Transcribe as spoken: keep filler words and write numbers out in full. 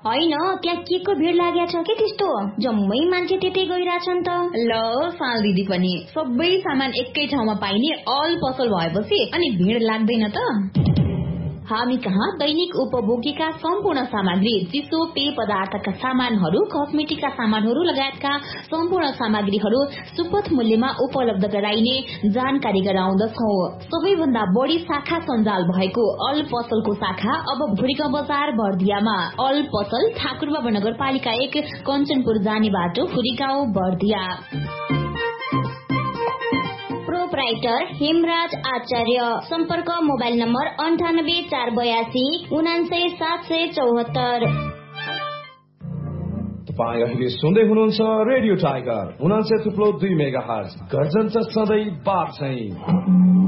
होइन त्यहाँ के को भिड लागेको छ के त्यस्तो जम्मै मान्छे त्यतै गइराछन् त। ल साल दिदी पनि सबै सामान एकै ठाउँमा पाइने अल पसल भएपछि अनि भिड लाग्दैन त। हामी कहाँ दैनिक उपभोगीका सम्पूर्ण सामग्री, चिसो पेय पदार्थका सामानहरू, कस्मेटिकका सामानहरू लगायतका सम्पूर्ण सामग्रीहरू सुपथ मूल्यमा उपलब्ध गराइने जानकारी गराउँदछौ। सबैभन्दा बढी शाखा सञ्जाल भएको अल पसलको शाखा अब भुरीगाउँ बजार बर्दियामा। अल पसल ठाकुरबाबा नगरपालिका एक कञ्चनपुर जाने बाटो भुरीगाउँ बर्दिया। प्रोपराइटर हेमराज आचार्य। सम्पर्क मोबाइल नम्बर अन्ठानब्बे चार बयासी उनान्सय सात सय चौहत्तर। तपाईँ अहिले सुन्दै हुनुहुन्छ रेडियो टाइगर उनान्सय थुप्लो दुई मेगा हर्ज। गर्जन सधैँ बार चाहिँ